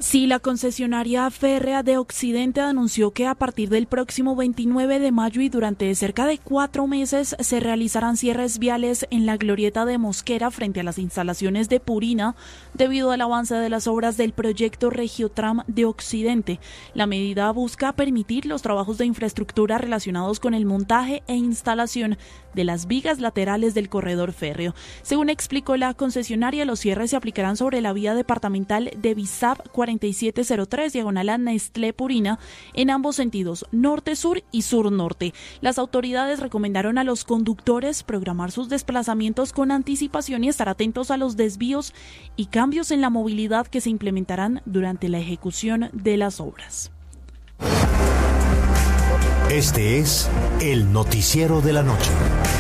Sí, la concesionaria férrea de Occidente anunció que a partir del próximo 29 de mayo y durante cerca de 4 meses se realizarán cierres viales en la glorieta de Mosquera frente a las instalaciones de Purina debido al avance de las obras del proyecto Regiotram de Occidente. La medida busca permitir los trabajos de infraestructura relacionados con el montaje e instalación de las vigas laterales del corredor férreo. Según explicó la concesionaria, los cierres se aplicarán sobre la vía departamental de Bizap 4703, diagonal a Nestlé Purina, en ambos sentidos, norte-sur y sur-norte. Las autoridades recomendaron a los conductores programar sus desplazamientos con anticipación y estar atentos a los desvíos y cambios en la movilidad que se implementarán durante la ejecución de las obras. Este es el noticiero de la noche.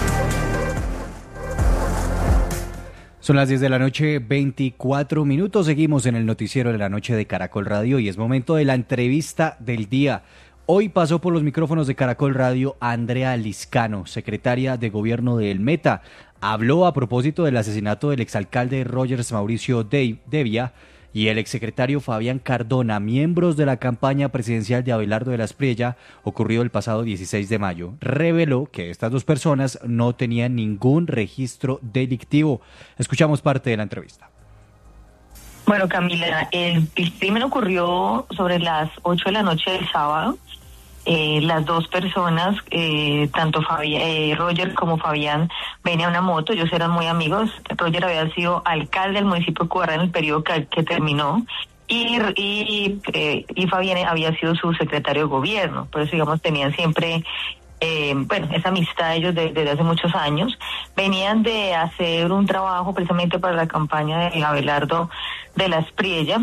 Son las 10 de la noche, 24 minutos. Seguimos en el noticiero de la noche de Caracol Radio y es momento de la entrevista del día. Hoy pasó por los micrófonos de Caracol Radio Andrea Liscano, secretaria de Gobierno del Meta. Habló a propósito del asesinato del exalcalde Rogers Mauricio Devia y el exsecretario Fabián Cardona, miembros de la campaña presidencial de Abelardo de la Espriella, ocurrido el pasado 16 de mayo. Reveló que estas dos personas no tenían ningún registro delictivo. Escuchamos parte de la entrevista. Bueno, Camila, el crimen ocurrió sobre las 8 de la noche del sábado. Las dos personas, tanto Roger como Fabián, venían en una moto. Ellos eran muy amigos. Roger había sido alcalde del municipio de Cubarra en el periodo que terminó y Fabián había sido su secretario de gobierno. Por eso, digamos, tenían siempre esa amistad ellos desde hace muchos años. Venían de hacer un trabajo precisamente para la campaña de Abelardo de la Espriella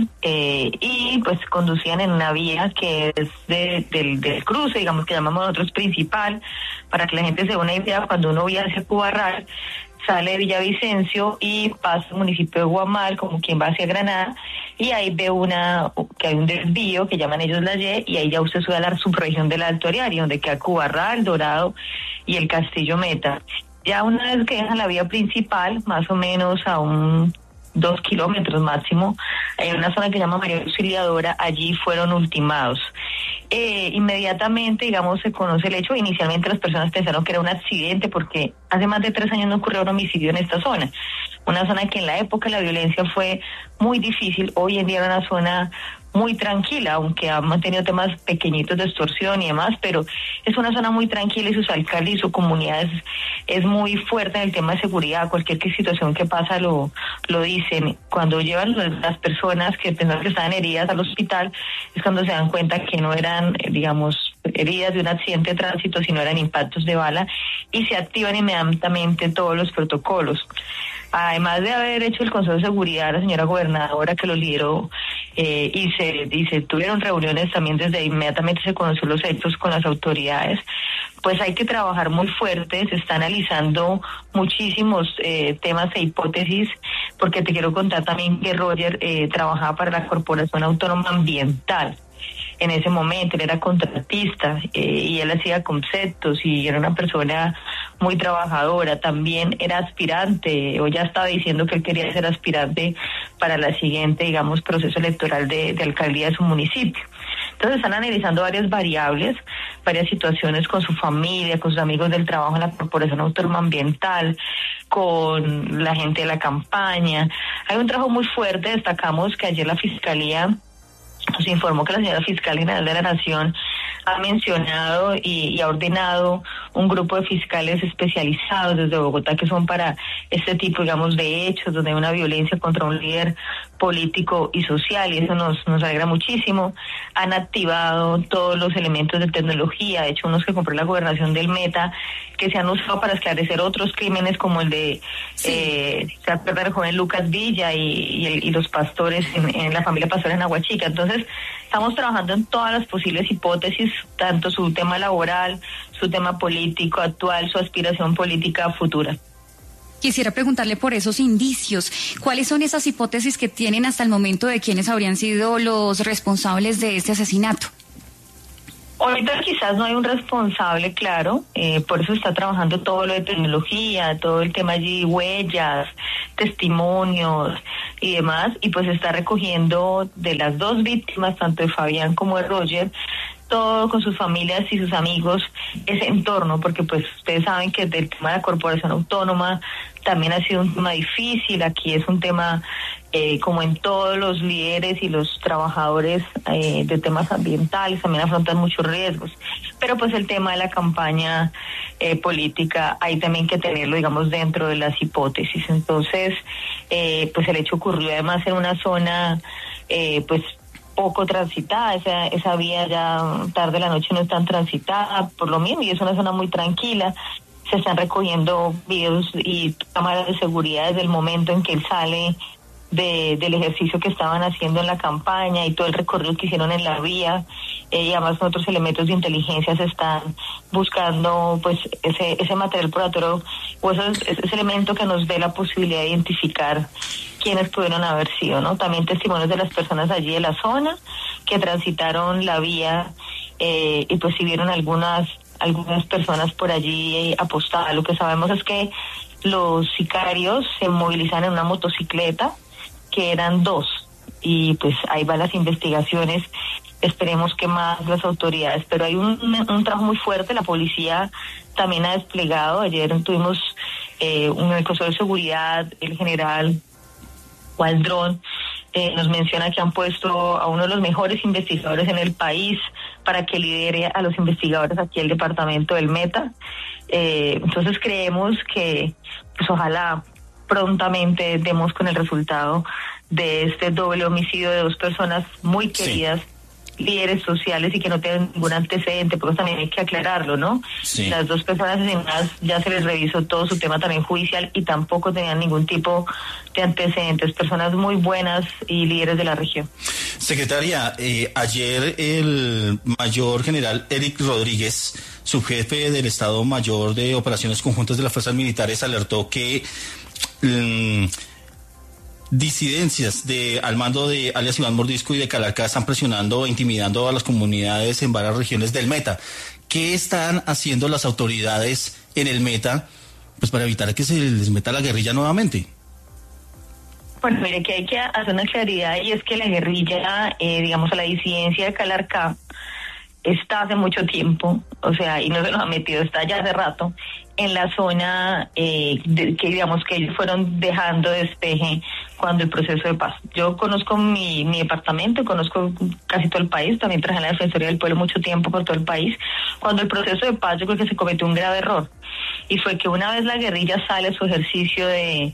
y pues conducían en una vía que es del cruce, digamos, que llamamos nosotros principal, para que la gente se dé una idea. Cuando uno viaja hacia Cubarral, sale de Villavicencio y pasa al municipio de Guamal, como quien va hacia Granada, y ahí ve que hay un desvío que llaman ellos la Y, y ahí ya usted sube a la subregión del Alto Ariari, donde queda Cubarral, Dorado y el Castillo Meta. Ya una vez que dejan la vía principal, más o menos a 2 kilómetros máximo, hay una zona que se llama María Auxiliadora, allí fueron ultimados. Inmediatamente, digamos, se conoce el hecho. Inicialmente las personas pensaron que era un accidente porque hace más de 3 años no ocurrió un homicidio en esta zona. Una zona que en la época la violencia fue muy difícil. Hoy en día era una zona muy tranquila, aunque ha mantenido temas pequeñitos de extorsión y demás, pero es una zona muy tranquila y sus alcaldes y su comunidad es muy fuerte en el tema de seguridad. Cualquier situación que pasa lo dicen. Cuando llevan las personas que pensaban que estaban heridas al hospital, es cuando se dan cuenta que no eran, digamos, heridas de un accidente de tránsito, sino eran impactos de bala, y se activan inmediatamente todos los protocolos. Además de haber hecho el Consejo de Seguridad, la señora gobernadora que lo lideró, y se tuvieron reuniones también, desde inmediatamente se conoció los hechos con las autoridades. Pues hay que trabajar muy fuerte, se está analizando muchísimos temas e hipótesis, porque te quiero contar también que Roger trabajaba para la Corporación Autónoma Ambiental. En ese momento él era contratista y él hacía conceptos y era una persona muy trabajadora. También era aspirante, o ya estaba diciendo que él quería ser aspirante para la siguiente, digamos, proceso electoral de alcaldía de su municipio. Entonces están analizando varias variables, varias situaciones con su familia, con sus amigos del trabajo en la Corporación Autónoma Ambiental, con la gente de la campaña. Hay un trabajo muy fuerte. Destacamos que ayer la Fiscalía nos informó que la señora Fiscal General de la Nación ha mencionado y ha ordenado un grupo de fiscales especializados desde Bogotá que son para este tipo, digamos, de hechos donde hay una violencia contra un líder político y social, y eso nos alegra muchísimo. Han activado todos los elementos de tecnología, de hecho unos que compró la gobernación del Meta, que se han usado para esclarecer otros crímenes como el de se acuerda del joven Lucas Villa y los pastores en la familia Pastora en Aguachica. Entonces estamos trabajando en todas las posibles hipótesis, tanto su tema laboral, su tema político actual, su aspiración política futura. Quisiera preguntarle por esos indicios. ¿Cuáles son esas hipótesis que tienen hasta el momento de quiénes habrían sido los responsables de este asesinato? Ahorita quizás no hay un responsable claro, por eso está trabajando todo lo de tecnología, todo el tema allí, huellas, testimonios y demás, y pues está recogiendo de las dos víctimas, tanto de Fabián como de Roger, todo con sus familias y sus amigos, ese entorno, porque pues ustedes saben que del tema de la corporación autónoma también ha sido un tema difícil, aquí es un tema como en todos los líderes y los trabajadores de temas ambientales también afrontan muchos riesgos, pero pues el tema de la campaña política hay también que tenerlo, digamos, dentro de las hipótesis. Entonces, pues el hecho ocurrió además en una zona pues poco transitada, esa vía ya tarde de la noche no es tan transitada por lo mismo, y es una zona muy tranquila. Se están recogiendo videos y cámaras de seguridad desde el momento en que él sale del ejercicio que estaban haciendo en la campaña y todo el recorrido que hicieron en la vía, y además otros elementos de inteligencia se están buscando pues ese material probatorio o ese elemento que nos dé la posibilidad de identificar quiénes pudieron haber sido, ¿no? También testimonios de las personas allí de la zona que transitaron la vía y pues si vieron algunas personas por allí apostadas. Lo que sabemos es que los sicarios se movilizan en una motocicleta, que eran dos, y pues ahí van las investigaciones, esperemos que más las autoridades, pero hay un trabajo muy fuerte, la policía también ha desplegado, ayer tuvimos un consejo de seguridad, el general Waldron nos menciona que han puesto a uno de los mejores investigadores en el país para que lidere a los investigadores aquí el departamento del Meta, entonces creemos que pues ojalá prontamente demos con el resultado de este doble homicidio de dos personas muy queridas, líderes sociales y que no tienen ningún antecedente, porque también hay que aclararlo, ¿no? Sí. Las dos personas asesinadas ya se les revisó todo su tema también judicial y tampoco tenían ningún tipo de antecedentes, personas muy buenas y líderes de la región. Secretaria, ayer el mayor general Eric Rodríguez, subjefe del Estado Mayor de Operaciones Conjuntas de las Fuerzas Militares, alertó que disidencias al mando de alias Iván Mordisco y de Calarcá están presionando e intimidando a las comunidades en varias regiones del Meta. ¿Qué están haciendo las autoridades en el Meta pues para evitar que se les meta la guerrilla nuevamente? Bueno, mire que hay que hacer una claridad, y es que la guerrilla, digamos, a la disidencia de Calarcá está hace mucho tiempo, o sea, y no se nos ha metido, está ya hace rato en la zona que digamos que ellos fueron dejando despeje cuando el proceso de paz. Yo conozco mi departamento, conozco casi todo el país, también trabajé en la Defensoría del Pueblo mucho tiempo por todo el país. Cuando el proceso de paz yo creo que se cometió un grave error, y fue que una vez la guerrilla sale su ejercicio de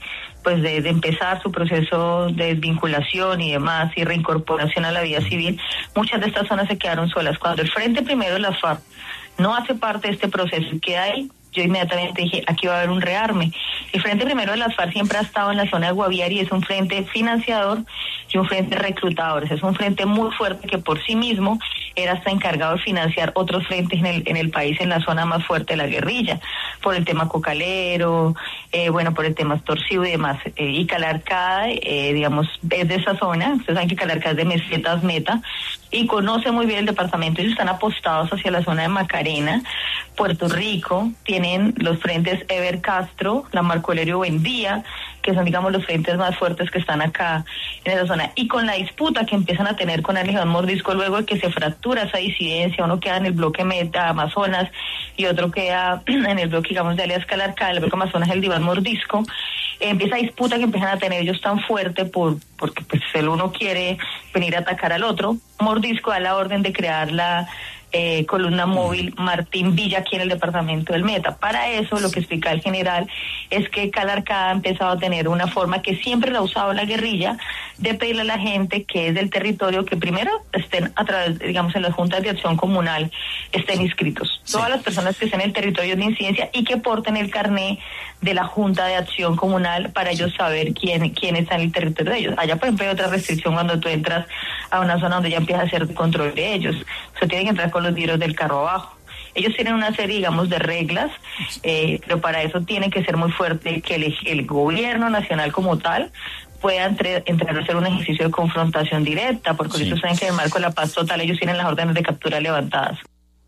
empezar su proceso de desvinculación y demás y reincorporación a la vida civil, muchas de estas zonas se quedaron solas. Cuando el Frente Primero de la FARC no hace parte de este proceso y queda ahí, yo inmediatamente dije, aquí va a haber un rearme. El Frente Primero de las FARC siempre ha estado en la zona de Guaviare y es un frente financiador y un frente reclutador. Es un frente muy fuerte que por sí mismo era hasta encargado de financiar otros frentes en el país, en la zona más fuerte de la guerrilla, por el tema cocalero, por el tema extorsivo y demás. Y Calarcá, digamos, es de esa zona. Ustedes saben que Calarcá es de Mesetas Meta y conoce muy bien el departamento. Ellos están apostados hacia la zona de Macarena, Puerto Rico, tienen los frentes Eber Castro, la Marco Aurelio Buendía, que son, digamos, los frentes más fuertes que están acá en esa zona. Y con la disputa que empiezan a tener con Iván Mordisco, luego de que se fractura esa disidencia, uno queda en el bloque Meta, Amazonas, y otro queda en el bloque, digamos, de alias Calarcá, el bloque Amazonas, el de Iván Mordisco, empieza disputa que empiezan a tener ellos tan fuerte porque pues el uno quiere venir a atacar al otro. Mordisco da la orden de crear la columna móvil Martín Villa aquí en el departamento del Meta. Para eso, lo que explica el general es que Calarcá ha empezado a tener una forma que siempre la ha usado la guerrilla, de pedirle a la gente que es del territorio que primero estén a través, digamos, en las juntas de acción comunal, estén inscritos. Sí. Todas las personas que estén en el territorio de incidencia y que porten el carné de la Junta de Acción Comunal para ellos saber quién está en el territorio de ellos. Allá, por ejemplo, hay otra restricción cuando tú entras a una zona donde ya empieza a hacer control de ellos. O sea, tienen que entrar con los vidrios del carro abajo. Ellos tienen una serie, digamos, de reglas, pero para eso tiene que ser muy fuerte que el gobierno nacional como tal pueda entrar a hacer un ejercicio de confrontación directa, porque ellos saben que en el marco de la paz total ellos tienen las órdenes de captura levantadas.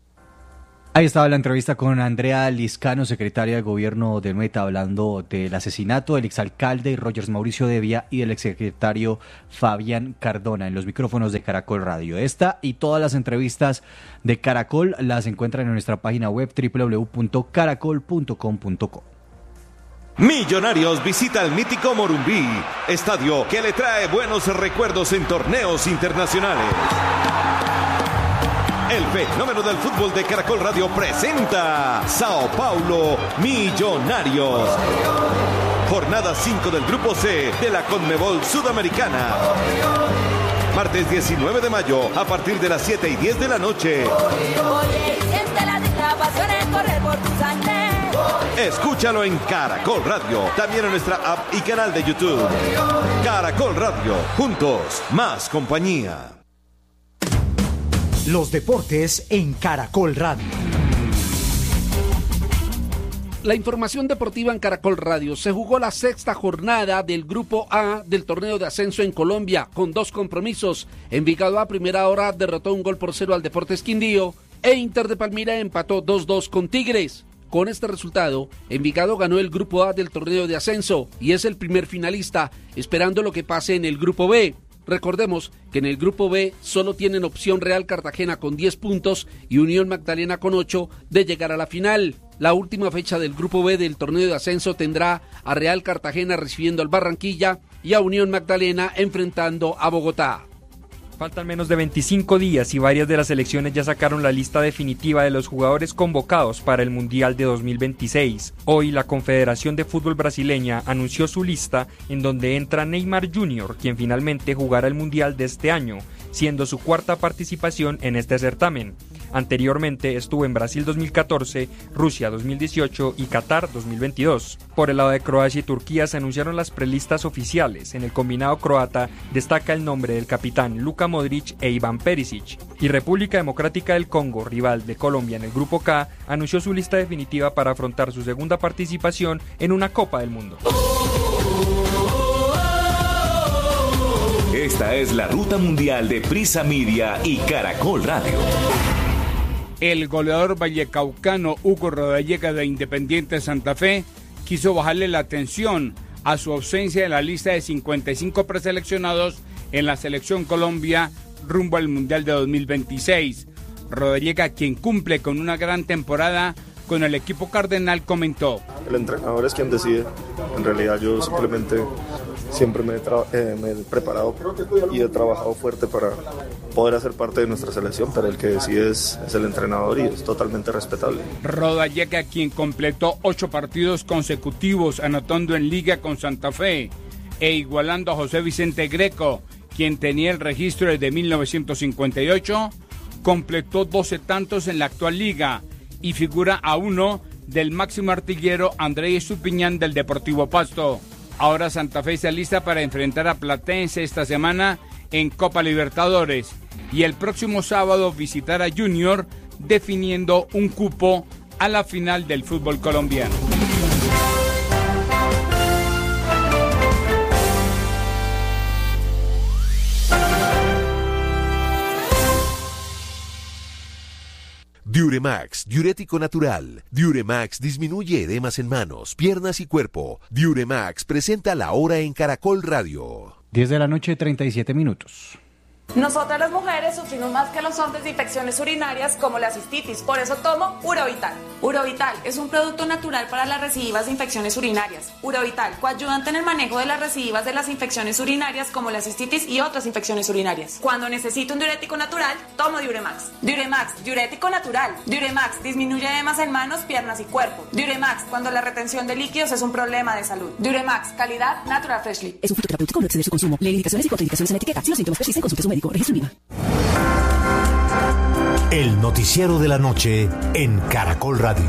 Ahí estaba la entrevista con Andrea Liscano, secretaria de Gobierno del Meta, hablando del asesinato del exalcalde Rogers Mauricio Devia y del exsecretario Fabián Cardona en los micrófonos de Caracol Radio. Esta y todas las entrevistas de Caracol las encuentran en nuestra página web www.caracol.com.co. Millonarios visita el mítico Morumbí, estadio que le trae buenos recuerdos en torneos internacionales. El fenómeno del fútbol de Caracol Radio presenta Sao Paulo Millonarios. Jornada 5 del Grupo C de la Conmebol Sudamericana. Martes 19 de mayo a partir de las 7:10 de la noche. Escúchalo en Caracol Radio, también en nuestra app y canal de YouTube. Caracol Radio, juntos, más compañía. Los deportes en Caracol Radio. La información deportiva en Caracol Radio. Se jugó la sexta jornada del Grupo A del torneo de ascenso en Colombia, con 2 compromisos. Envigado a primera hora derrotó 1-0 al Deportes Quindío e Inter de Palmira empató 2-2 con Tigres. Con este resultado, Envigado ganó el Grupo A del torneo de ascenso y es el primer finalista, esperando lo que pase en el Grupo B. Recordemos que en el Grupo B solo tienen opción Real Cartagena con 10 puntos y Unión Magdalena con 8 de llegar a la final. La última fecha del Grupo B del torneo de ascenso tendrá a Real Cartagena recibiendo al Barranquilla y a Unión Magdalena enfrentando a Bogotá. Faltan menos de 25 días y varias de las selecciones ya sacaron la lista definitiva de los jugadores convocados para el Mundial de 2026. Hoy la Confederación de Fútbol Brasileña anunció su lista en donde entra Neymar Jr., quien finalmente jugará el Mundial de este año, siendo su 4ª participación en este certamen. Anteriormente estuvo en Brasil 2014, Rusia 2018 y Qatar 2022. Por el lado de Croacia y Turquía se anunciaron las prelistas oficiales. En el combinado croata destaca el nombre del capitán Luka Modric e Iván Perisic. Y República Democrática del Congo, rival de Colombia en el Grupo K, anunció su lista definitiva para afrontar su segunda participación en una Copa del Mundo. Esta es la ruta mundial de Prisa Media y Caracol Radio. El goleador vallecaucano Hugo Rodallega de Independiente Santa Fe quiso bajarle la atención a su ausencia en la lista de 55 preseleccionados en la Selección Colombia rumbo al Mundial de 2026. Rodallega, quien cumple con una gran temporada con el equipo cardenal, comentó: el entrenador es quien decide. En realidad yo simplemente siempre me he preparado y he trabajado fuerte para poder hacer parte de nuestra selección, pero el que decide es el entrenador y es totalmente respetable. Rodallega, quien completó 8 partidos consecutivos anotando en Liga con Santa Fe e igualando a José Vicente Greco, quien tenía el registro desde 1958, completó 12 tantos en la actual liga y figura a uno del máximo artillero Andrés Estupiñán del Deportivo Pasto. Ahora Santa Fe se alista para enfrentar a Platense esta semana en Copa Libertadores y el próximo sábado visitar a Junior, definiendo un cupo a la final del fútbol colombiano. Diuremax, diurético natural. Diuremax disminuye edemas en manos, piernas y cuerpo. Diuremax presenta la hora en Caracol Radio. 10 de la noche, 37 minutos. Nosotras las mujeres sufrimos más que los hombres de infecciones urinarias como la cistitis, por eso tomo Urovital. Urovital es un producto natural para las recidivas de infecciones urinarias. Urovital, coayudante en el manejo de las recidivas de las infecciones urinarias como la cistitis y otras infecciones urinarias. Cuando necesito un diurético natural, tomo Diuremax. Diuremax, diurético natural. Diuremax disminuye edemas en manos, piernas y cuerpo. Diuremax, cuando la retención de líquidos es un problema de salud. Diuremax, calidad Natural Freshly. Es un fitoterapéutico, no exceder su consumo. Lee indicaciones y contraindicaciones en la etiqueta. Si los síntomas persisten, consulte a su médico. Registro INVIMA. El noticiero de la noche en Caracol Radio.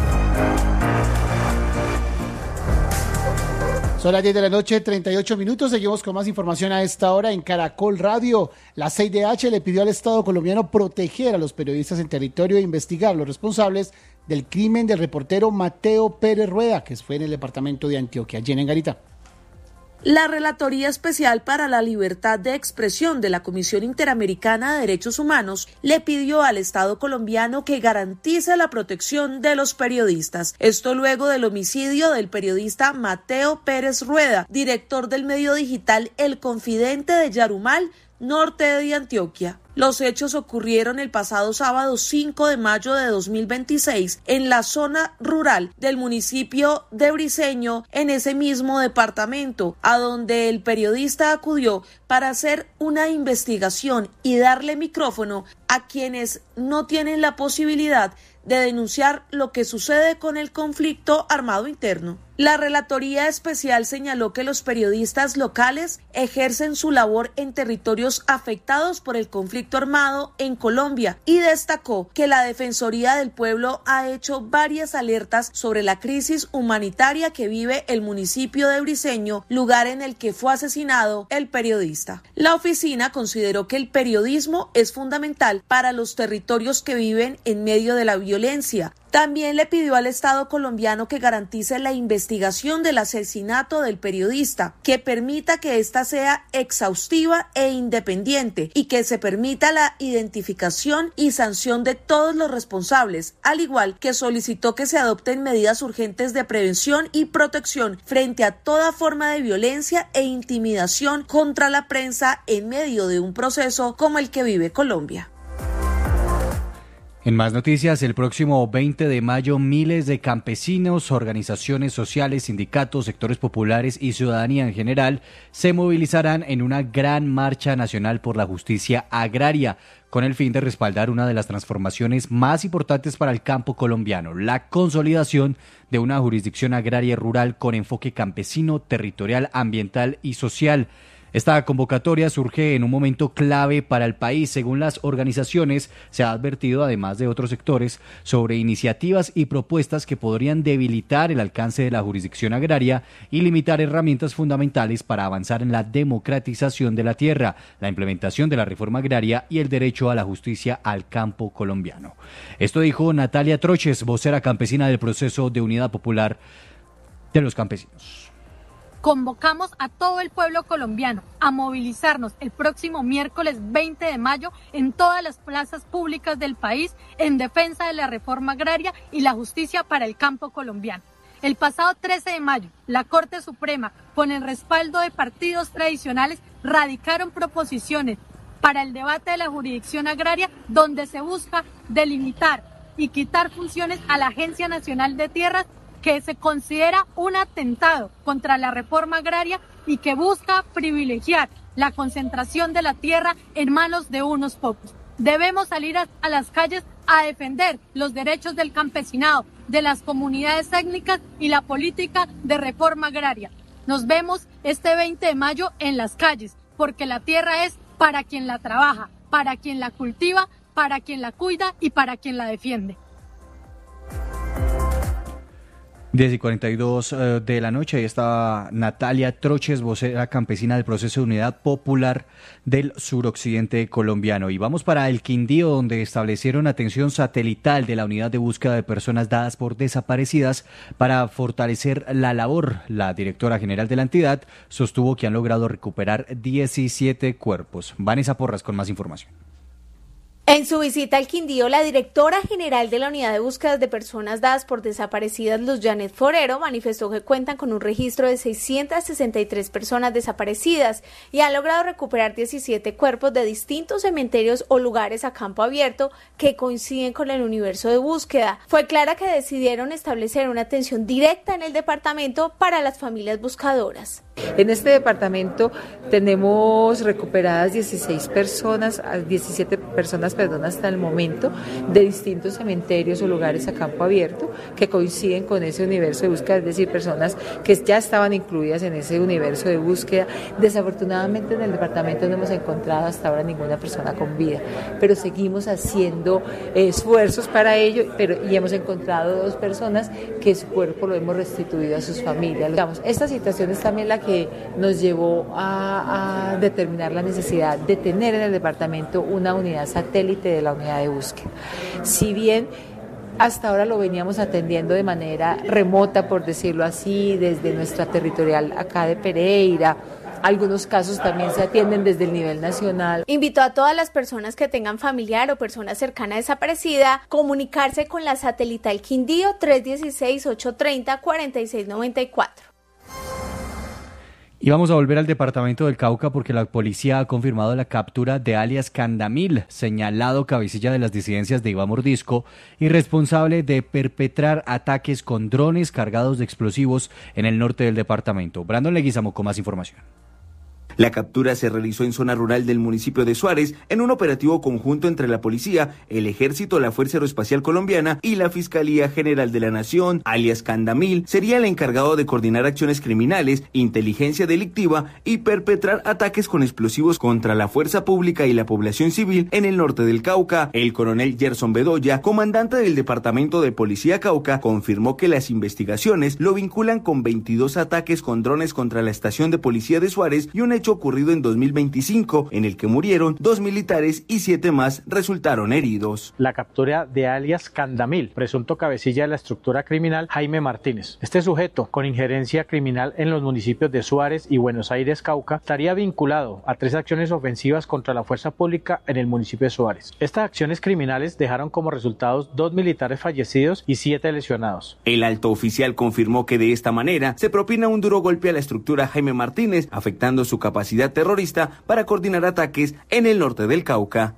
Son las 10 de la noche, 38 minutos. Seguimos con más información a esta hora en Caracol Radio. La CIDH le pidió al Estado colombiano proteger a los periodistas en territorio e investigar los responsables del crimen del reportero Mateo Pérez Rueda, que fue en el departamento de Antioquia. Jenny Garita. La Relatoría Especial para la Libertad de Expresión de la Comisión Interamericana de Derechos Humanos le pidió al Estado colombiano que garantice la protección de los periodistas. Esto luego del homicidio del periodista Mateo Pérez Rueda, director del medio digital El Confidente de Yarumal, norte de Antioquia. Los hechos ocurrieron el pasado sábado 5 de mayo de 2026 en la zona rural del municipio de Briceño, en ese mismo departamento, a donde el periodista acudió para hacer una investigación y darle micrófono a quienes no tienen la posibilidad de denunciar lo que sucede con el conflicto armado interno. La Relatoría Especial señaló que los periodistas locales ejercen su labor en territorios afectados por el conflicto armado en Colombia y destacó que la Defensoría del Pueblo ha hecho varias alertas sobre la crisis humanitaria que vive el municipio de Briceño, lugar en el que fue asesinado el periodista. La oficina consideró que el periodismo es fundamental para los territorios que viven en medio de la violencia. También le pidió al Estado colombiano que garantice la investigación del asesinato del periodista, que permita que ésta sea exhaustiva e independiente y que se permita la identificación y sanción de todos los responsables, al igual que solicitó que se adopten medidas urgentes de prevención y protección frente a toda forma de violencia e intimidación contra la prensa en medio de un proceso como el que vive Colombia. En más noticias, el próximo 20 de mayo miles de campesinos, organizaciones sociales, sindicatos, sectores populares y ciudadanía en general se movilizarán en una gran marcha nacional por la justicia agraria, con el fin de respaldar una de las transformaciones más importantes para el campo colombiano, la consolidación de una jurisdicción agraria y rural con enfoque campesino, territorial, ambiental y social. Esta convocatoria surge en un momento clave para el país. Según las organizaciones, se ha advertido, además de otros sectores, sobre iniciativas y propuestas que podrían debilitar el alcance de la jurisdicción agraria y limitar herramientas fundamentales para avanzar en la democratización de la tierra, la implementación de la reforma agraria y el derecho a la justicia al campo colombiano. Esto dijo Natalia Troches, vocera campesina del Proceso de Unidad Popular de los Campesinos. Convocamos a todo el pueblo colombiano a movilizarnos el próximo miércoles 20 de mayo en todas las plazas públicas del país en defensa de la reforma agraria y la justicia para el campo colombiano. El pasado 13 de mayo, la Corte Suprema, con el respaldo de partidos tradicionales, radicaron proposiciones para el debate de la jurisdicción agraria donde se busca delimitar y quitar funciones a la Agencia Nacional de Tierras, que se considera un atentado contra la reforma agraria y que busca privilegiar la concentración de la tierra en manos de unos pocos. Debemos salir a las calles a defender los derechos del campesinado, de las comunidades étnicas y la política de reforma agraria. Nos vemos este 20 de mayo en las calles, porque la tierra es para quien la trabaja, para quien la cultiva, para quien la cuida y para quien la defiende. 10:42 de la noche, ahí está Natalia Troches, vocera campesina del Proceso de Unidad Popular del suroccidente colombiano. Y vamos para el Quindío, donde establecieron atención satelital de la unidad de búsqueda de personas dadas por desaparecidas para fortalecer la labor. La directora general de la entidad sostuvo que han logrado recuperar 17 cuerpos. Vanessa Porras con más información. En su visita al Quindío, la directora general de la Unidad de Búsqueda de Personas Dadas por Desaparecidas, Luz Janet Forero, manifestó que cuentan con un registro de 663 personas desaparecidas y han logrado recuperar 17 cuerpos de distintos cementerios o lugares a campo abierto que coinciden con el universo de búsqueda. Fue clara que decidieron establecer una atención directa en el departamento para las familias buscadoras. En este departamento tenemos recuperadas 17 personas hasta el momento, de distintos cementerios o lugares a campo abierto que coinciden con ese universo de búsqueda, es decir, personas que ya estaban incluidas en ese universo de búsqueda. Desafortunadamente en el departamento no hemos encontrado hasta ahora ninguna persona con vida, pero seguimos haciendo esfuerzos para ello, y hemos encontrado 2 personas que su cuerpo lo hemos restituido a sus familias. Digamos, esta situación es también la que nos llevó a determinar la necesidad de tener en el departamento una unidad satélite de la unidad de búsqueda. Si bien Hasta ahora lo veníamos atendiendo de manera remota, por decirlo así, desde nuestra territorial acá de Pereira. Algunos casos también se atienden desde el nivel nacional. Invitó a todas las personas que tengan familiar o persona cercana desaparecida a comunicarse con la satelital Quindío 316-830-4694. Y vamos a volver al departamento del Cauca porque la policía ha confirmado la captura de alias Candamil, señalado cabecilla de las disidencias de Iván Mordisco y responsable de perpetrar ataques con drones cargados de explosivos en el norte del departamento. Brandon Leguizamo con más información. La captura se realizó en zona rural del municipio de Suárez en un operativo conjunto entre la policía, el ejército, la Fuerza Aeroespacial Colombiana y la Fiscalía General de la Nación. Alias Candamil sería el encargado de coordinar acciones criminales, inteligencia delictiva y perpetrar ataques con explosivos contra la fuerza pública y la población civil en el norte del Cauca. El coronel Gerson Bedoya, comandante del Departamento de Policía Cauca, confirmó que las investigaciones lo vinculan con 22 ataques con drones contra la estación de policía de Suárez y un hecho ocurrido en 2025, en el que murieron 2 militares y 7 más resultaron heridos. La captura de alias Candamil, presunto cabecilla de la estructura criminal Jaime Martínez. Este sujeto, con injerencia criminal en los municipios de Suárez y Buenos Aires, Cauca, estaría vinculado a 3 acciones ofensivas contra la fuerza pública en el municipio de Suárez. Estas acciones criminales dejaron como resultados 2 militares fallecidos y 7 lesionados. El alto oficial confirmó que de esta manera se propina un duro golpe a la estructura Jaime Martínez, afectando su capacidad terrorista para coordinar ataques en el norte del Cauca.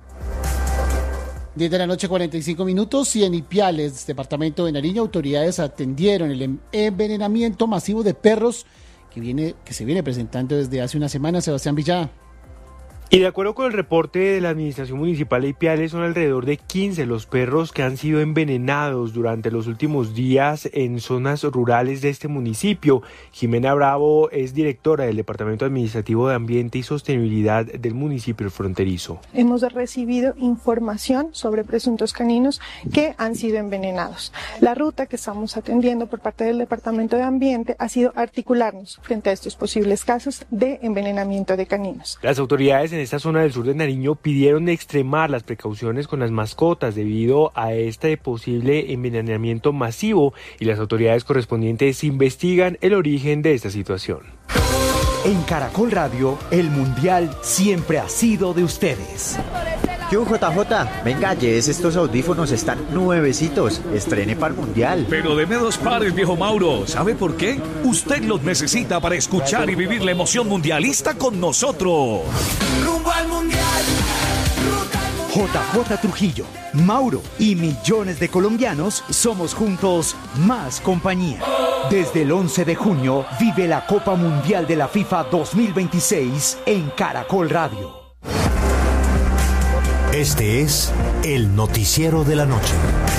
10 de la noche, 45 minutos, y en Ipiales, departamento de Nariño, autoridades atendieron el envenenamiento masivo de perros que se viene presentando desde hace una semana. Sebastián Villada. Y de acuerdo con el reporte de la Administración Municipal de Ipiales, son alrededor de 15 los perros que han sido envenenados durante los últimos días en zonas rurales de este municipio. Jimena Bravo es directora del Departamento Administrativo de Ambiente y Sostenibilidad del municipio fronterizo. Hemos recibido información sobre presuntos caninos que han sido envenenados. La ruta que estamos atendiendo por parte del Departamento de Ambiente ha sido articularnos frente a estos posibles casos de envenenamiento de caninos. Las autoridades en esta zona del sur de Nariño pidieron extremar las precauciones con las mascotas debido a este posible envenenamiento masivo y las autoridades correspondientes investigan el origen de esta situación. En Caracol Radio, el Mundial siempre ha sido de ustedes. Yo, JJ, venga, llévese estos audífonos, están nuevecitos, estrene para el Mundial. Pero deme 2 pares, viejo Mauro, ¿sabe por qué? Usted los necesita para escuchar y vivir la emoción mundialista con nosotros. ¡Rumbo al Mundial! JJ Trujillo, Mauro y millones de colombianos somos juntos más compañía. Desde el 11 de junio vive la Copa Mundial de la FIFA 2026 en Caracol Radio. Este es el noticiero de la noche.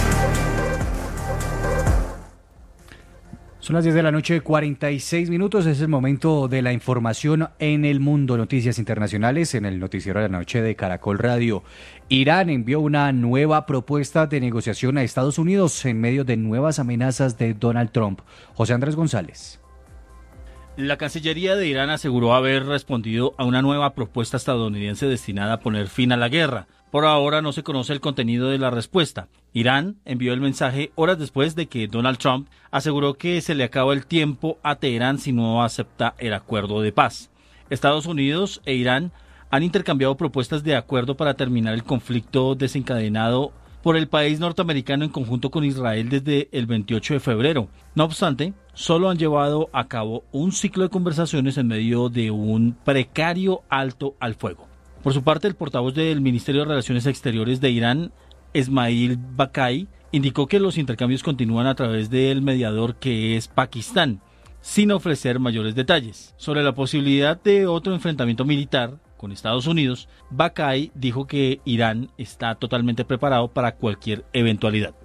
Son las 10 de la noche, 46 minutos. Es el momento de la información en el mundo. Noticias internacionales en el noticiero de la noche de Caracol Radio. Irán envió una nueva propuesta de negociación a Estados Unidos en medio de nuevas amenazas de Donald Trump. José Andrés González. La Cancillería de Irán aseguró haber respondido a una nueva propuesta estadounidense destinada a poner fin a la guerra. Por ahora no se conoce el contenido de la respuesta. Irán envió el mensaje horas después de que Donald Trump aseguró que se le acaba el tiempo a Teherán si no acepta el acuerdo de paz. Estados Unidos e Irán han intercambiado propuestas de acuerdo para terminar el conflicto desencadenado por el país norteamericano en conjunto con Israel desde el 28 de febrero. No obstante, solo han llevado a cabo un ciclo de conversaciones en medio de un precario alto al fuego. Por su parte, el portavoz del Ministerio de Relaciones Exteriores de Irán, Esmail Bakai, indicó que los intercambios continúan a través del mediador que es Pakistán, sin ofrecer mayores detalles. Sobre la posibilidad de otro enfrentamiento militar con Estados Unidos, Bakai dijo que Irán está totalmente preparado para cualquier eventualidad.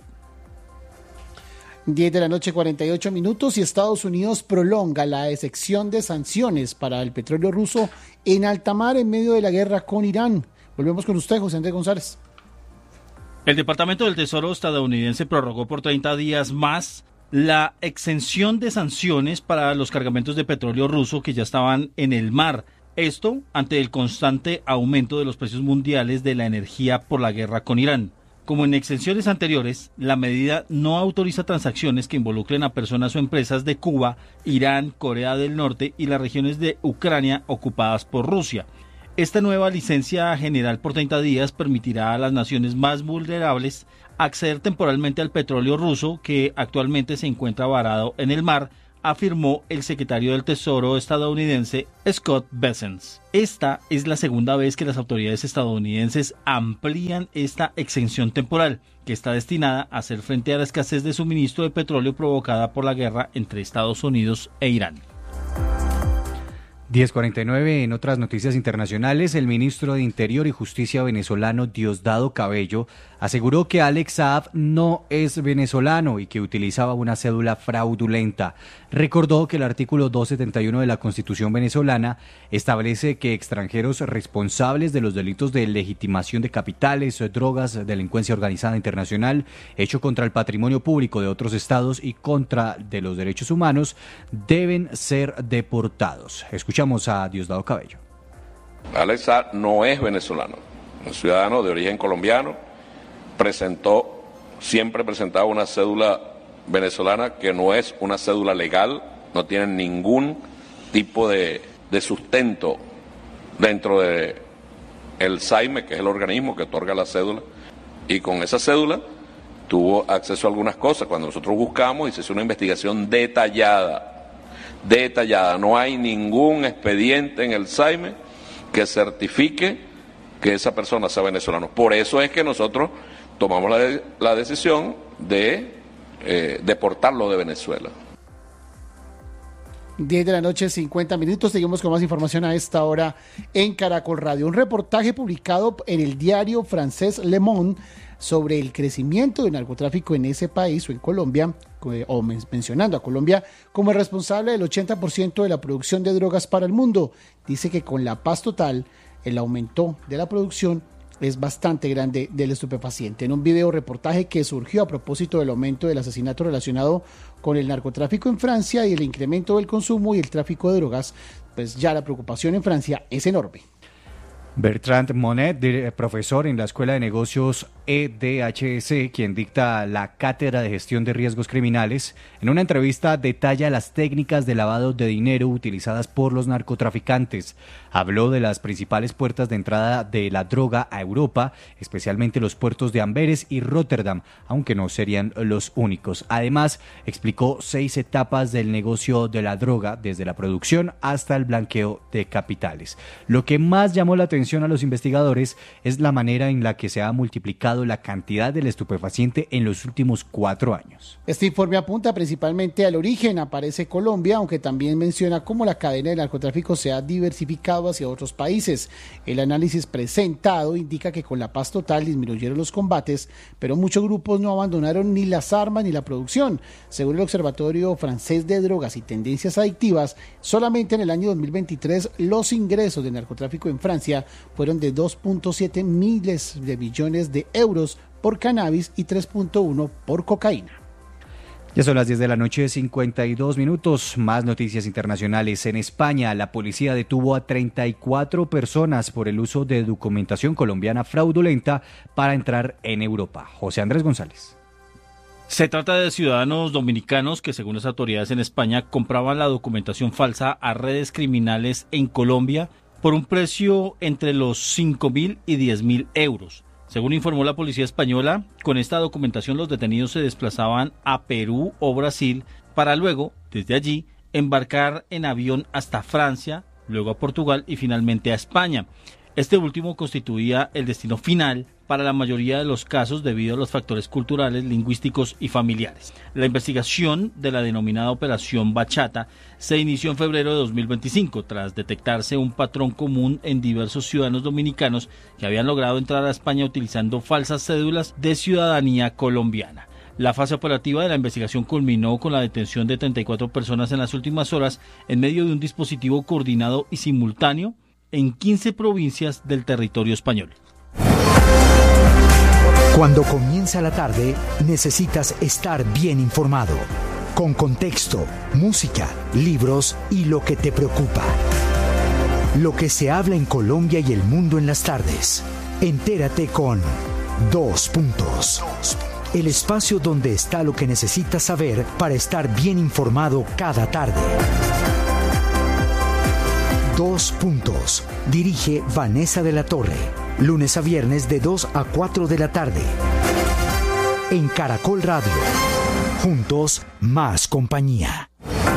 10 de la noche, 48 minutos, y Estados Unidos prolonga la exención de sanciones para el petróleo ruso en alta mar en medio de la guerra con Irán. Volvemos con usted, José Andrés González. El Departamento del Tesoro estadounidense prorrogó por 30 días más la exención de sanciones para los cargamentos de petróleo ruso que ya estaban en el mar. Esto ante el constante aumento de los precios mundiales de la energía por la guerra con Irán. Como en exenciones anteriores, la medida no autoriza transacciones que involucren a personas o empresas de Cuba, Irán, Corea del Norte y las regiones de Ucrania ocupadas por Rusia. Esta nueva licencia general por 30 días permitirá a las naciones más vulnerables acceder temporalmente al petróleo ruso que actualmente se encuentra varado en el mar, afirmó el secretario del Tesoro estadounidense Scott Bessent. Esta es la segunda vez que las autoridades estadounidenses amplían esta exención temporal, que está destinada a hacer frente a la escasez de suministro de petróleo provocada por la guerra entre Estados Unidos e Irán. 10:49. En otras noticias internacionales, el ministro de Interior y Justicia venezolano Diosdado Cabello aseguró que Alex Saab no es venezolano y que utilizaba una cédula fraudulenta. Recordó que el artículo 271 de la Constitución venezolana establece que extranjeros responsables de los delitos de legitimación de capitales, drogas, delincuencia organizada internacional, hecho contra el patrimonio público de otros estados y contra de los derechos humanos deben ser deportados. Escuchamos a Diosdado Cabello. Alex Saab no es venezolano, es un ciudadano de origen colombiano. Siempre presentaba una cédula venezolana que no es una cédula legal, no tiene ningún tipo de sustento dentro de el SAIME, que es el organismo que otorga la cédula, y con esa cédula tuvo acceso a algunas cosas. Cuando nosotros buscamos y se hizo una investigación detallada, no hay ningún expediente en el SAIME que certifique que esa persona sea venezolano. Por eso es que nosotros tomamos la decisión de deportarlo de Venezuela. 10 de la noche, 50 minutos. Seguimos con más información a esta hora en Caracol Radio. Un reportaje publicado en el diario francés Le Monde sobre el crecimiento del narcotráfico en ese país o en Colombia, o mencionando a Colombia como el responsable del 80% de la producción de drogas para el mundo. Dice que con la paz total, el aumento de la producción es bastante grande del estupefaciente. En un video reportaje que surgió a propósito del aumento del asesinato relacionado con el narcotráfico en Francia y el incremento del consumo y el tráfico de drogas, pues ya la preocupación en Francia es enorme. Bertrand Monet, profesor en la Escuela de Negocios EDHS, quien dicta la Cátedra de Gestión de Riesgos Criminales, en una entrevista detalla las técnicas de lavado de dinero utilizadas por los narcotraficantes. Habló de las principales puertas de entrada de la droga a Europa, especialmente los puertos de Amberes y Rotterdam, aunque no serían los únicos. Además, explicó 6 etapas del negocio de la droga, desde la producción hasta el blanqueo de capitales. Lo que más llamó la atención a los investigadores es la manera en la que se ha multiplicado la cantidad del estupefaciente en los últimos 4 años. Este informe apunta principalmente al origen, aparece Colombia, aunque también menciona cómo la cadena de narcotráfico se ha diversificado hacia otros países. El análisis presentado indica que con la paz total disminuyeron los combates, pero muchos grupos no abandonaron ni las armas ni la producción. Según el Observatorio Francés de Drogas y Tendencias Adictivas, solamente en el año 2023 los ingresos de narcotráfico en Francia fueron de 2.7 miles de millones de euros por cannabis y 3.1 por cocaína. Ya son las 10 de la noche, 52 minutos. Más noticias internacionales. En España, la policía detuvo a 34 personas por el uso de documentación colombiana fraudulenta para entrar en Europa. José Andrés González. Se trata de ciudadanos dominicanos que, según las autoridades en España, compraban la documentación falsa a redes criminales en Colombia por un precio entre los 5.000 y 10.000 euros. Según informó la policía española, con esta documentación los detenidos se desplazaban a Perú o Brasil para luego, desde allí, embarcar en avión hasta Francia, luego a Portugal y finalmente a España. Este último constituía el destino final para la mayoría de los casos debido a los factores culturales, lingüísticos y familiares. La investigación de la denominada Operación Bachata se inició en febrero de 2025 tras detectarse un patrón común en diversos ciudadanos dominicanos que habían logrado entrar a España utilizando falsas cédulas de ciudadanía colombiana. La fase operativa de la investigación culminó con la detención de 34 personas en las últimas horas en medio de un dispositivo coordinado y simultáneo en 15 provincias del territorio español. Cuando comienza la tarde, necesitas estar bien informado, con contexto, música, libros y lo que te preocupa. Lo que se habla en Colombia y el mundo en las tardes. Entérate con Dos Puntos. El espacio donde está lo que necesitas saber para estar bien informado cada tarde. Dos Puntos. Dirige Vanessa de la Torre. Lunes a viernes de 2 a 4 de la tarde. En Caracol Radio. Juntos, más compañía.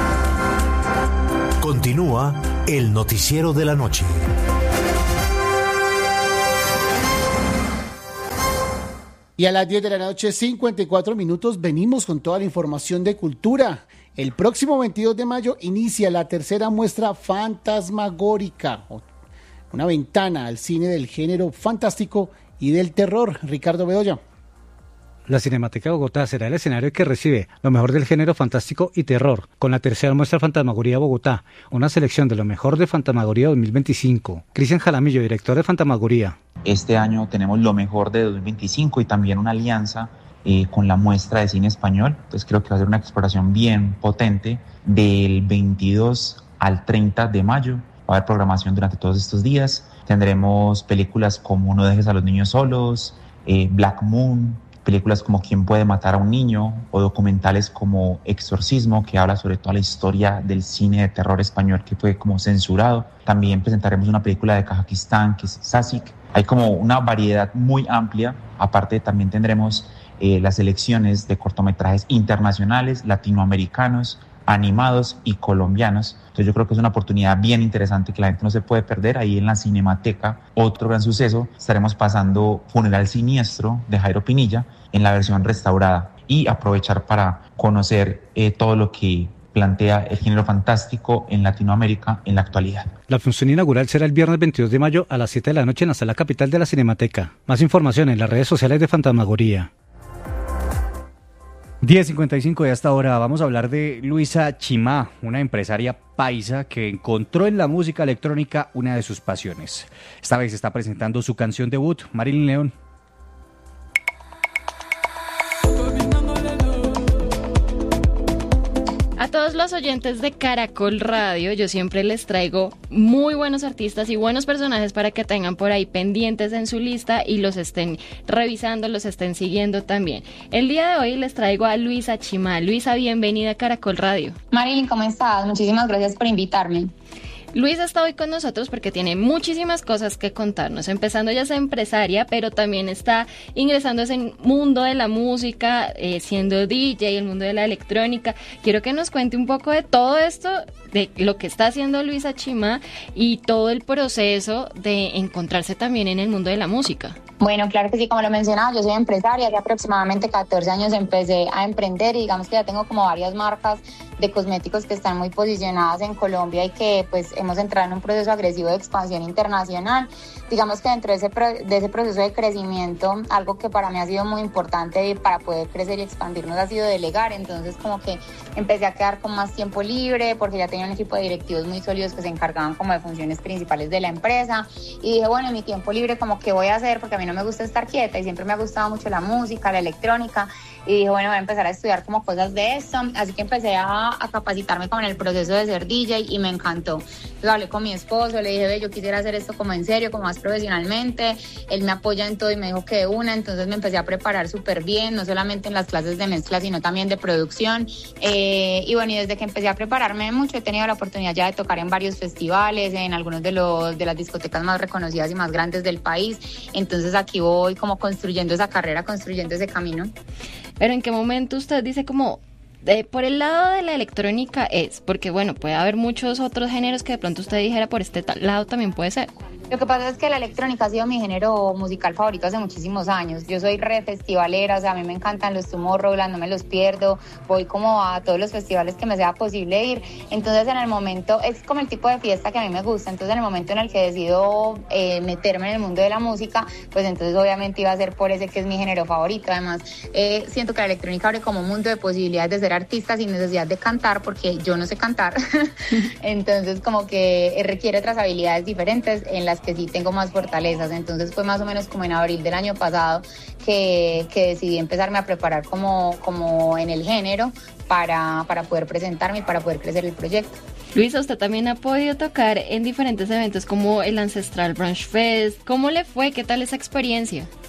Continúa el noticiero de la noche. Y a las 10 de la noche, 54 minutos, venimos con toda la información de cultura. El próximo 22 de mayo inicia la tercera muestra Fantasmagórica, una ventana al cine del género fantástico y del terror. Ricardo Bedoya. La Cinemateca de Bogotá será el escenario que recibe lo mejor del género fantástico y terror, con la tercera muestra Fantasmagoría Bogotá, una selección de lo mejor de Fantasmagoría 2025. Cristian Jaramillo, director de Fantasmagoría. Este año tenemos lo mejor de 2025 y también una alianza con la muestra de cine español. Entonces creo que va a ser una exploración bien potente del 22 al 30 de mayo. Va a haber programación durante todos estos días. Tendremos películas como No dejes a los niños solos, Black Moon, películas como ¿Quién puede matar a un niño? O documentales como Exorcismo, que habla sobre toda la historia del cine de terror español que fue como censurado. También presentaremos una película de Kazajistán que es Sasik. Hay como una variedad muy amplia. Aparte también tendremos las selecciones de cortometrajes internacionales, latinoamericanos, animados y colombianos. Entonces yo creo que es una oportunidad bien interesante que la gente no se puede perder. Ahí en la Cinemateca, otro gran suceso, estaremos pasando Funeral Siniestro de Jairo Pinilla en la versión restaurada y aprovechar para conocer todo lo que plantea el género fantástico en Latinoamérica en la actualidad. La función inaugural será el viernes 22 de mayo a las 7 de la noche en la sala capital de la Cinemateca. Más información en las redes sociales de Fantasmagoría. 10:55 de esta hora vamos a hablar de Luisa Chimá, una empresaria paisa que encontró en la música electrónica una de sus pasiones. Esta vez está presentando su canción debut, Marilyn León. A todos los oyentes de Caracol Radio, yo siempre les traigo muy buenos artistas y buenos personajes para que tengan por ahí pendientes en su lista y los estén revisando, los estén siguiendo también. El día de hoy les traigo a Luisa Chimá. Luisa, bienvenida a Caracol Radio. Marilyn, ¿cómo estás? Muchísimas gracias por invitarme. Luisa está hoy con nosotros porque tiene muchísimas cosas que contarnos, empezando ya a ser empresaria, pero también está ingresando a ese mundo de la música, siendo DJ, el mundo de la electrónica. Quiero que nos cuente un poco de todo esto, de lo que está haciendo Luisa Chimá y todo el proceso de encontrarse también en el mundo de la música. Bueno, claro que sí, como lo mencionaba, yo soy empresaria, hace aproximadamente 14 años empecé a emprender y digamos que ya tengo como varias marcas de cosméticos que están muy posicionadas en Colombia y que pues hemos entrado en un proceso agresivo de expansión internacional. Digamos que dentro de ese proceso de crecimiento, algo que para mí ha sido muy importante para poder crecer y expandirnos ha sido delegar. Entonces como que empecé a quedar con más tiempo libre porque ya tenía un equipo de directivos muy sólidos que se encargaban como de funciones principales de la empresa y dije, bueno, en mi tiempo libre como qué voy a hacer, porque a mí no me gusta estar quieta y siempre me ha gustado mucho la música, la electrónica, y dije, bueno, voy a empezar a estudiar como cosas de esto, así que empecé a capacitarme como en el proceso de ser DJ y me encantó. Entonces hablé con mi esposo, le dije, ve, yo quisiera hacer esto como en serio, como más profesionalmente, él me apoya en todo y me dijo que de una, entonces me empecé a preparar súper bien, no solamente en las clases de mezcla, sino también de producción, y bueno, y desde que empecé a prepararme mucho, he tenido la oportunidad ya de tocar en varios festivales, en algunos de las discotecas más reconocidas y más grandes del país, entonces aquí voy como construyendo esa carrera, construyendo ese camino. Pero ¿en qué momento usted dice como, por el lado de la electrónica es? Porque bueno, puede haber muchos otros géneros que de pronto usted dijera por este lado también puede ser. Lo que pasa es que la electrónica ha sido mi género musical favorito hace muchísimos años. Yo soy re festivalera, o sea, a mí me encantan los Tomorrowland, no me los pierdo. Voy como a todos los festivales que me sea posible ir. Entonces, en el momento, es como el tipo de fiesta que a mí me gusta. Entonces, en el momento en el que decido meterme en el mundo de la música, pues entonces obviamente iba a ser por ese que es mi género favorito. Además, siento que la electrónica abre como un mundo de posibilidades de ser artista sin necesidad de cantar, porque yo no sé cantar. Entonces, como que requiere otras habilidades diferentes en las que sí tengo más fortalezas. Entonces fue más o menos como en abril del año pasado que decidí empezarme a preparar como en el género para poder presentarme y para poder crecer el proyecto. Luisa, usted también ha podido tocar en diferentes eventos como el Ancestral Brunch Fest. ¿Cómo le fue? ¿Qué tal esa experiencia?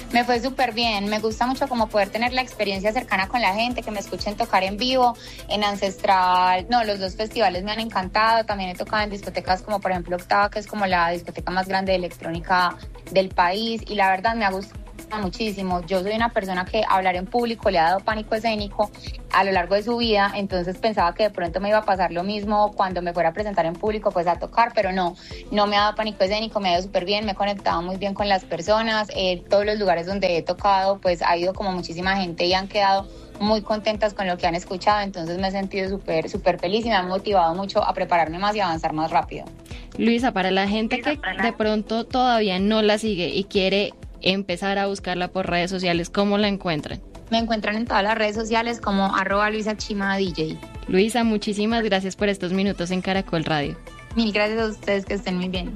Me fue súper bien, me gusta mucho como poder tener la experiencia cercana con la gente, que me escuchen tocar en vivo, en Ancestral, no, los 2 festivales me han encantado, también he tocado en discotecas como por ejemplo Octava, que es como la discoteca más grande de electrónica del país, y la verdad me ha gustado muchísimo. Yo soy una persona que hablar en público le ha dado pánico escénico a lo largo de su vida, entonces pensaba que de pronto me iba a pasar lo mismo cuando me fuera a presentar en público, pues a tocar, pero no me ha dado pánico escénico, me ha ido súper bien, me he conectado muy bien con las personas, todos los lugares donde he tocado, pues ha ido como muchísima gente y han quedado muy contentas con lo que han escuchado, entonces me he sentido súper feliz y me ha motivado mucho a prepararme más y avanzar más rápido. Luisa, para la gente que de pronto todavía no la sigue y quiere empezar a buscarla por redes sociales, ¿cómo la encuentran? Me encuentran en todas las redes sociales como @LuisaChimaDJ. Luisa, muchísimas gracias por estos minutos en Caracol Radio. Mil gracias a ustedes, que estén muy bien.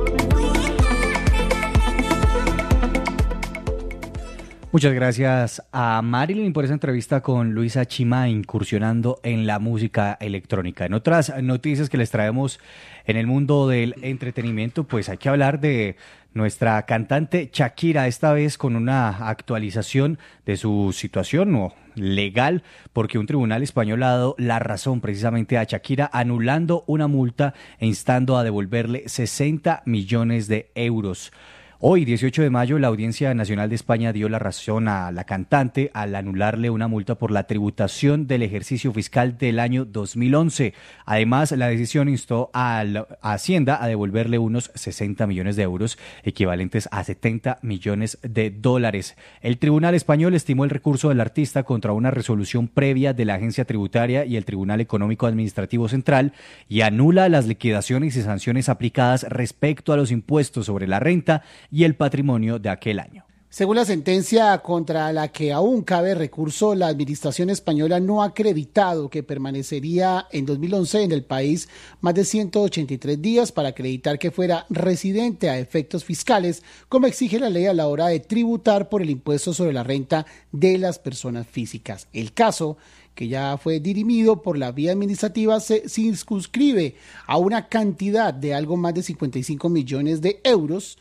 Muchas gracias a Marilyn por esa entrevista con Luisa Chima, incursionando en la música electrónica. En otras noticias que les traemos en el mundo del entretenimiento, pues hay que hablar de nuestra cantante Shakira, esta vez con una actualización de su situación legal, porque un tribunal español ha dado la razón precisamente a Shakira, anulando una multa e instando a devolverle 60 millones de euros. Hoy, 18 de mayo, la Audiencia Nacional de España dio la razón a la cantante al anularle una multa por la tributación del ejercicio fiscal del año 2011. Además, la decisión instó a Hacienda a devolverle unos 60 millones de euros, equivalentes a 70 millones de dólares. El Tribunal Español estimó el recurso del artista contra una resolución previa de la Agencia Tributaria y el Tribunal Económico Administrativo Central y anula las liquidaciones y sanciones aplicadas respecto a los impuestos sobre la renta y el patrimonio de aquel año. Según la sentencia contra la que aún cabe recurso, la administración española no ha acreditado que permanecería en 2011 en el país más de 183 días para acreditar que fuera residente a efectos fiscales, como exige la ley a la hora de tributar por el impuesto sobre la renta de las personas físicas. El caso, que ya fue dirimido por la vía administrativa, se circunscribe a una cantidad de algo más de 55 millones de euros,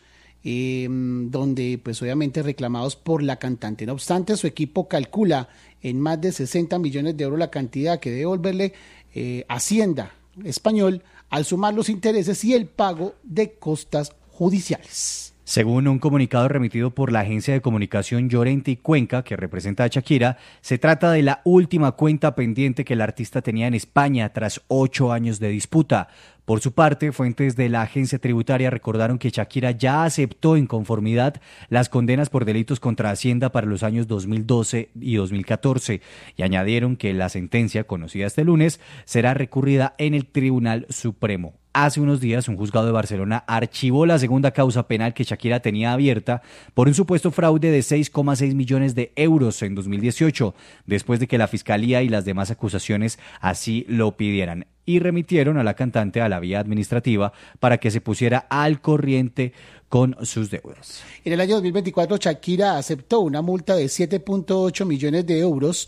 donde pues obviamente reclamados por la cantante. No obstante, su equipo calcula en más de 60 millones de euros la cantidad que debe devolverle Hacienda español al sumar los intereses y el pago de costas judiciales. Según un comunicado remitido por la agencia de comunicación Llorente y Cuenca, que representa a Shakira, se trata de la última cuenta pendiente que el artista tenía en España tras 8 años de disputa. Por su parte, fuentes de la agencia tributaria recordaron que Shakira ya aceptó en conformidad las condenas por delitos contra Hacienda para los años 2012 y 2014 y añadieron que la sentencia, conocida este lunes, será recurrida en el Tribunal Supremo. Hace unos días, un juzgado de Barcelona archivó la segunda causa penal que Shakira tenía abierta por un supuesto fraude de 6,6 millones de euros en 2018, después de que la Fiscalía y las demás acusaciones así lo pidieran, y remitieron a la cantante a la vía administrativa para que se pusiera al corriente con sus deudas. En el año 2024, Shakira aceptó una multa de 7.8 millones de euros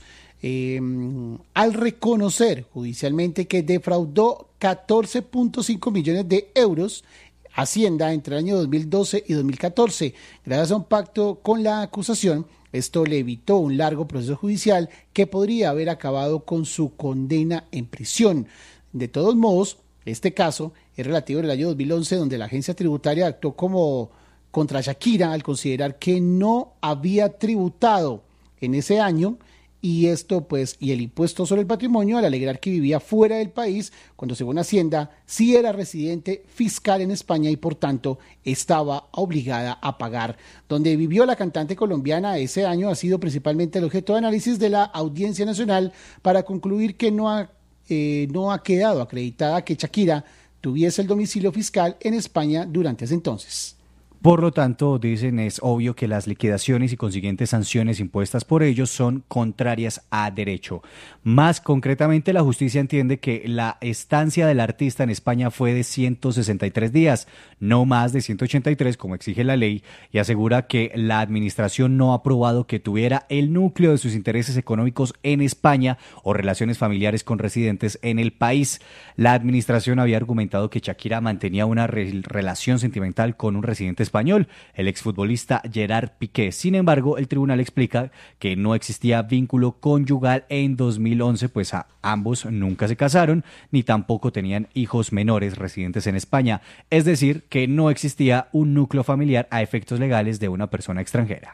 al reconocer judicialmente que defraudó 14.5 millones de euros Hacienda entre el año 2012 y 2014. Gracias a un pacto con la acusación, esto le evitó un largo proceso judicial que podría haber acabado con su condena en prisión. De todos modos, este caso es relativo al año 2011, donde la agencia tributaria actuó como contra Shakira al considerar que no había tributado en ese año y el impuesto sobre el patrimonio al alegar que vivía fuera del país, cuando según Hacienda sí era residente fiscal en España y por tanto estaba obligada a pagar. Donde vivió la cantante colombiana ese año ha sido principalmente el objeto de análisis de la Audiencia Nacional para concluir que no ha quedado acreditada que Shakira tuviese el domicilio fiscal en España durante ese entonces. Por lo tanto, dicen, es obvio que las liquidaciones y consiguientes sanciones impuestas por ellos son contrarias a derecho. Más concretamente, la justicia entiende que la estancia del artista en España fue de 163 días, no más de 183 como exige la ley, y asegura que la administración no ha probado que tuviera el núcleo de sus intereses económicos en España o relaciones familiares con residentes en el país. La administración había argumentado que Shakira mantenía una relación sentimental con un residente español español, el exfutbolista Gerard Piqué. Sin embargo, el tribunal explica que no existía vínculo conyugal en 2011, pues ambos nunca se casaron ni tampoco tenían hijos menores residentes en España. Es decir, que no existía un núcleo familiar a efectos legales de una persona extranjera.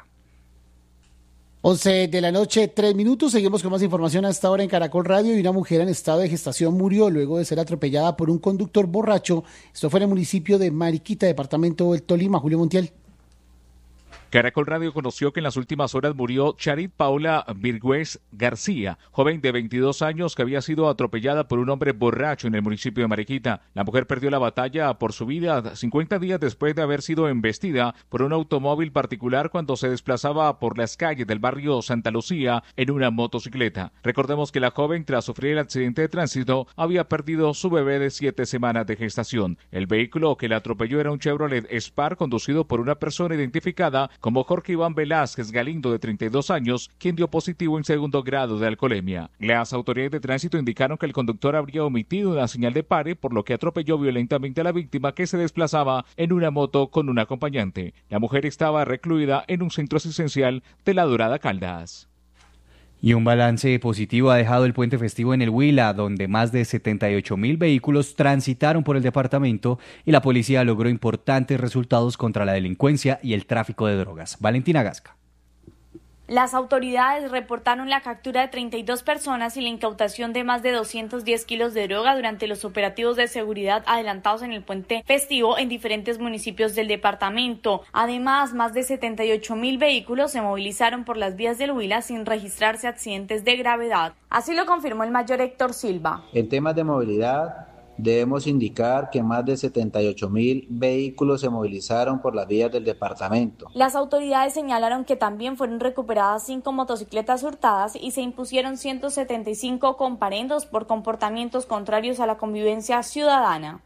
11 de la noche, 3 minutos. Seguimos con más información a esta hora en Caracol Radio. Y una mujer en estado de gestación murió luego de ser atropellada por un conductor borracho. Esto fue en el municipio de Mariquita, departamento del Tolima. Julio Montiel. Caracol Radio conoció que en las últimas horas murió Charit Paula Virgüez García, joven de 22 años que había sido atropellada por un hombre borracho en el municipio de Mariquita. La mujer perdió la batalla por su vida 50 días después de haber sido embestida por un automóvil particular cuando se desplazaba por las calles del barrio Santa Lucía en una motocicleta. Recordemos que la joven, tras sufrir el accidente de tránsito, había perdido su bebé de 7 semanas de gestación. El vehículo que la atropelló era un Chevrolet Spark conducido por una persona identificada como Jorge Iván Velázquez Galindo, de 32 años, quien dio positivo en 2º grado de alcoholemia. Las autoridades de tránsito indicaron que el conductor habría omitido una señal de pare, por lo que atropelló violentamente a la víctima, que se desplazaba en una moto con un acompañante. La mujer estaba recluida en un centro asistencial de La Dorada, Caldas. Y un balance positivo ha dejado el puente festivo en el Huila, donde más de 78.000 vehículos transitaron por el departamento y la policía logró importantes resultados contra la delincuencia y el tráfico de drogas. Valentina Gasca. Las autoridades reportaron la captura de 32 personas y la incautación de más de 210 kilos de droga durante los operativos de seguridad adelantados en el puente festivo en diferentes municipios del departamento. Además, más de 78.000 vehículos se movilizaron por las vías del Huila sin registrarse accidentes de gravedad. Así lo confirmó el mayor Héctor Silva. En temas de movilidad, debemos indicar que más de 78.000 vehículos se movilizaron por las vías del departamento. Las autoridades señalaron que también fueron recuperadas 5 motocicletas hurtadas y se impusieron 175 comparendos por comportamientos contrarios a la convivencia ciudadana.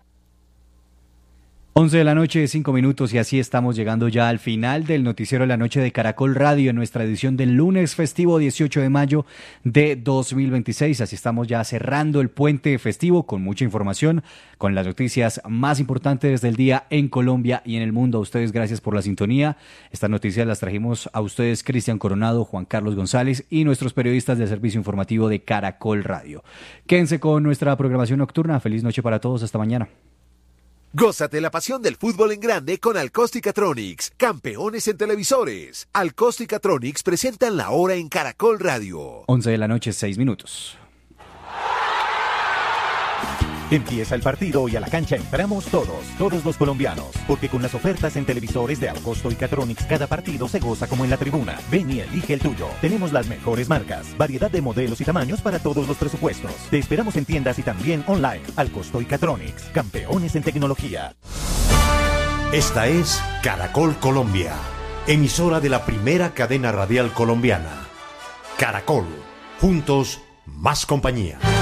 11 de la noche, 5 minutos, y así estamos llegando ya al final del Noticiero de la Noche de Caracol Radio en nuestra edición del lunes festivo 18 de mayo de 2026. Así estamos ya cerrando el puente festivo con mucha información, con las noticias más importantes del día en Colombia y en el mundo. A ustedes, gracias por la sintonía. Estas noticias las trajimos a ustedes Cristian Coronado, Juan Carlos González y nuestros periodistas del servicio informativo de Caracol Radio. Quédense con nuestra programación nocturna. Feliz noche para todos. Hasta mañana. Gózate la pasión del fútbol en grande con Alcóstica-Tronics, campeones en televisores. Alcóstica-Tronics presentan la hora en Caracol Radio. 11 de la noche, 6 minutos. Empieza el partido y a la cancha entramos todos los colombianos, porque con las ofertas en televisores de Alcosto y Catronics cada partido se goza como en la tribuna. Ven y elige el tuyo. Tenemos las mejores marcas, variedad de modelos y tamaños para todos los presupuestos. Te esperamos en tiendas y también online. Alcosto y Catronics, campeones en tecnología. Esta es Caracol Colombia, emisora de la primera cadena radial colombiana. Caracol, juntos, más compañía.